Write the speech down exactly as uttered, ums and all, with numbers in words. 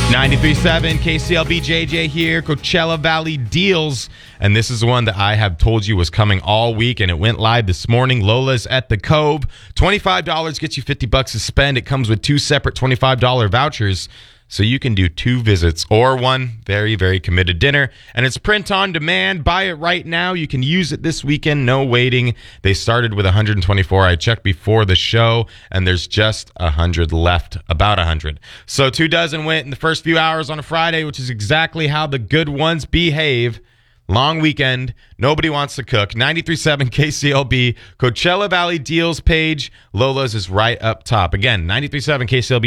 ninety-three point seven K C L B, J J here, Coachella Valley Deals. And this is one that I have told you was coming all week, and it went live this morning. Lola's at the Cove. twenty-five dollars gets you fifty bucks to spend. It comes with two separate twenty-five dollars vouchers, so you can do two visits or one very, very committed dinner. And it's print on demand. Buy it right now. You can use it this weekend. No waiting. They started with one hundred twenty-four. I checked before the show, and there's just one hundred left, about one hundred. So two dozen went in the first few hours on a Friday, which is exactly how the good ones behave. Long weekend. Nobody wants to cook. ninety-three point seven K C L B, Coachella Valley Deals page. Lola's is right up top. Again, ninety-three point seven K C L B.